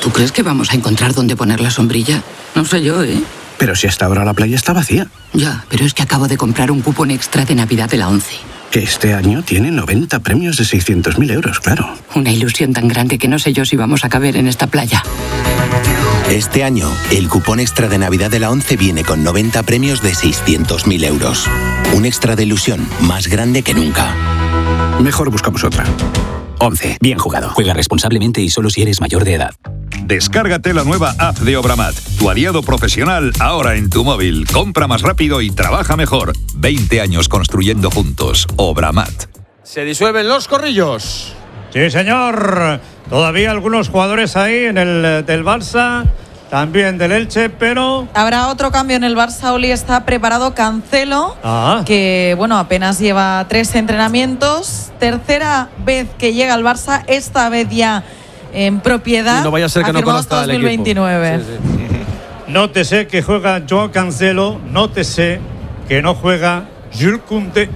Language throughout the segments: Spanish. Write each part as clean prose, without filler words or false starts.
¿Tú crees que vamos a encontrar dónde poner la sombrilla? No sé yo, ¿eh? Pero si hasta ahora la playa está vacía. Ya, pero es que acabo de comprar un cupón extra de Navidad de la ONCE. Que este año tiene 90 premios de 600.000 euros, claro. Una ilusión tan grande que no sé yo si vamos a caber en esta playa. Este año, el cupón extra de Navidad de la ONCE viene con 90 premios de 600.000 euros. Un extra de ilusión más grande que nunca. Mejor buscamos otra. ONCE, bien jugado. Juega responsablemente y solo si eres mayor de edad. Descárgate la nueva app de Obramat, tu aliado profesional ahora en tu móvil. Compra más rápido y trabaja mejor. 20 años construyendo juntos. Obramat. Se disuelven los corrillos. Sí, señor. Todavía algunos jugadores ahí en el del Barça, también del Elche, pero... Habrá otro cambio en el Barça. Oli está preparado. Cancelo, que bueno, apenas lleva 3 entrenamientos. Tercera vez que llega al Barça, esta vez ya en propiedad. Y no vaya a ser que no conozca el 2029. equipo. Sí. Nótese que juega Joao Cancelo, nótese que no juega Jules Koundé.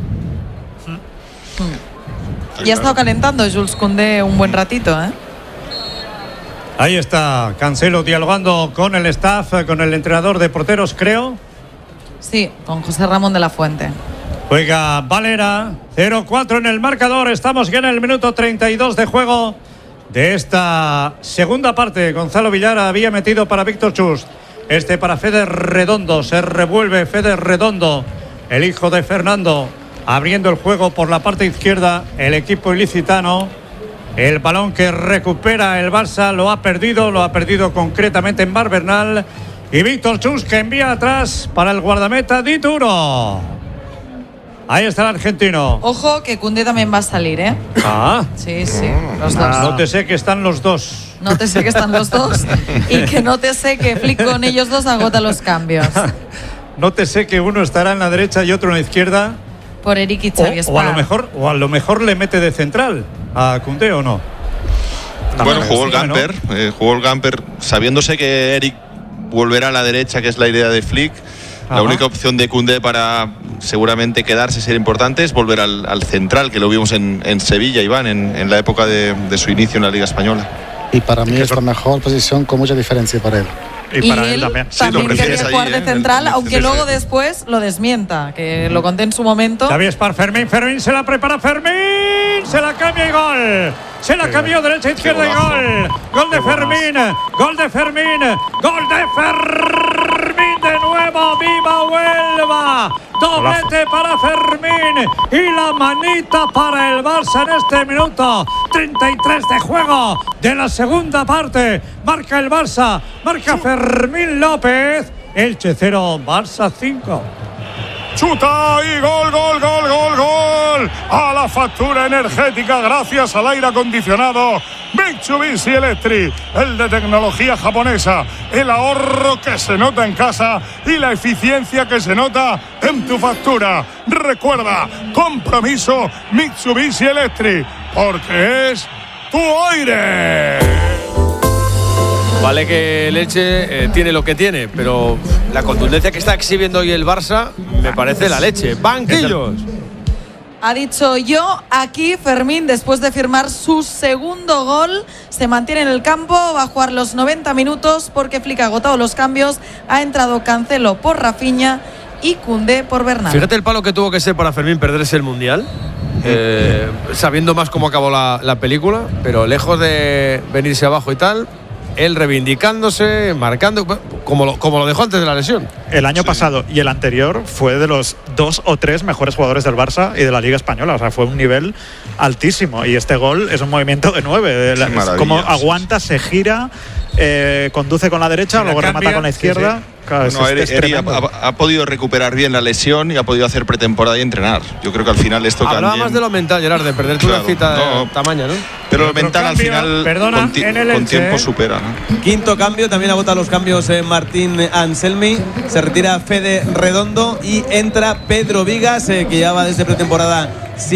Ya ha estado calentando Jules Koundé un buen ratito, ¿eh? Ahí está Cancelo dialogando con el staff, con el entrenador de porteros, creo. Sí, con José Ramón de la Fuente. Juega Valera, 0-4 en el marcador. Estamos ya en el minuto 32 de juego de esta segunda parte. Gonzalo Villar había metido para Víctor Chus. Este para Fede Redondo. Se revuelve Fede Redondo, el hijo de Fernando, abriendo el juego por la parte izquierda. El equipo ilicitano. El balón que recupera el Barça lo ha perdido concretamente en Barbernal. Y Víctor Chus que envía atrás para el guardameta Dituro. Ahí está el argentino. Ojo que Koundé también va a salir, ¿eh? Sí, los dos. Nótese que están los dos. Nótese que están los dos y que nótese que Flick con ellos dos agota los cambios. Nótese que uno estará en la derecha y otro en la izquierda. Por Eric y Xavi o a lo mejor le mete de central a Koundé, ¿o no? Bueno, jugó el Gamper sabiéndose que Eric volverá a la derecha, que es la idea de Flick. La única opción de Koundé para seguramente quedarse, ser importante, es volver al central, que lo vimos en Sevilla, Iván, en la época de su inicio en la Liga Española. Y para mí es la mejor posición con mucha diferencia para él. Y para él también. También quería jugar de central, aunque luego después lo desmienta, que lo conté en su momento. Xavi es para Fermín se la prepara Fermín, se la cambia y gol. Se la cambió derecha, izquierda y gol. Gol de Fermín, gol de Fermín, gol de Fermín de nuevo, ¡viva Huelva! Doblete para Fermín y la manita para el Barça en este minuto 33 de juego de la segunda parte. Marca el Barça, marca Fermín López. Elche 0, Barça 5. Chuta y gol, gol, gol, gol, gol. A la factura energética gracias al aire acondicionado Mitsubishi Electric, el de tecnología japonesa, el ahorro que se nota en casa y la eficiencia que se nota en tu factura. Recuerda, compromiso Mitsubishi Electric, porque es tu aire. Vale que el Elche tiene lo que tiene, pero la contundencia que está exhibiendo hoy el Barça me parece la leche. ¡Banquillos! Ha dicho yo, aquí Fermín, después de firmar su segundo gol, se mantiene en el campo, va a jugar los 90 minutos porque Flick ha agotado los cambios, ha entrado Cancelo por Rafinha y Koundé por Bernal. Fíjate el palo que tuvo que ser para Fermín perderse el Mundial, sabiendo más cómo acabó la película, pero lejos de venirse abajo y tal, él reivindicándose, marcando, como lo dejó antes de la lesión. El año pasado y el anterior fue de los 2 o 3 mejores jugadores del Barça y de la Liga Española. O sea, fue un nivel altísimo. Y este gol es un movimiento de 9. Como aguanta, se gira, conduce con la derecha, luego remata con la izquierda. Sí, sí. Claro, Eric ha podido recuperar bien la lesión y ha podido hacer pretemporada y entrenar. Yo creo que al final esto hablaba también... más de lo mental, Gerard, de perderte una cita de tamaño, ¿no? Pero lo mental al final con tiempo supera, ¿no? Quinto cambio, también agota los cambios Martín Anselmi. Se retira Fede Redondo y entra Pedro Vigas, que llevaba desde pretemporada